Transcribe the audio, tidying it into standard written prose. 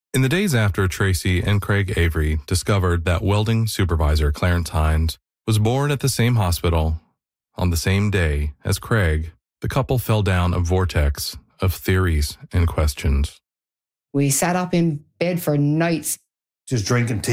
In the days after Tracy and Craig Avery discovered that welding supervisor Clarence Hines was born at the same hospital on the same day as Craig, the couple fell down a vortex of theories and questions. We sat up in bed for nights. Just drinking tea.